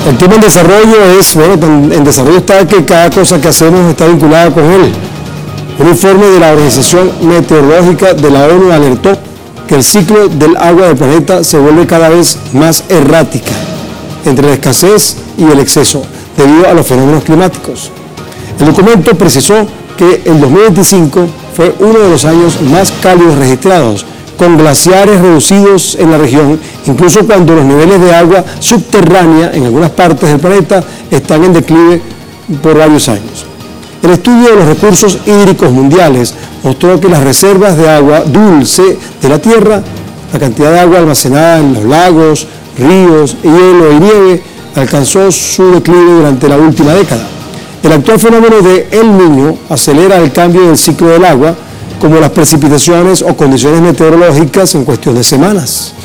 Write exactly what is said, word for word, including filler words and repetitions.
El tema en desarrollo es, bueno, en desarrollo está que cada cosa que hacemos está vinculada con él. Un informe de la Organización Meteorológica de la ONU alertó que el ciclo del agua del planeta se vuelve cada vez más errática, entre la escasez y el exceso, debido a los fenómenos climáticos. El documento precisó que el dos mil veinticinco fue uno de los años más cálidos registrados, con glaciares reducidos en la región, incluso cuando los niveles de agua subterránea en algunas partes del planeta están en declive por varios años. El estudio de los recursos hídricos mundiales mostró que las reservas de agua dulce de la Tierra, la cantidad de agua almacenada en los lagos, ríos, hielo y nieve, alcanzó su declive durante la última década. El actual fenómeno de El Niño acelera el cambio del ciclo del agua, como las precipitaciones o condiciones meteorológicas en cuestión de semanas.